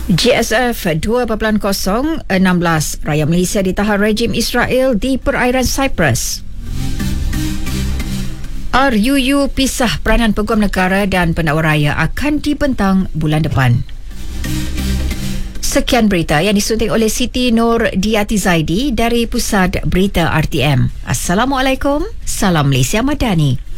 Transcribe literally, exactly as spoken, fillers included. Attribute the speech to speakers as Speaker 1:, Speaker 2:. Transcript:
Speaker 1: J S F dua titik kosong enam belas rakyat Malaysia ditahan rejim Israel di perairan Cyprus. R U U pisah peranan Peguam Negara dan Pendakwa Raya akan dibentang bulan depan. Sekian berita yang disunting oleh Siti Nur Diati Zaidi dari Pusat Berita R T M. Assalamualaikum, salam Malaysia Madani.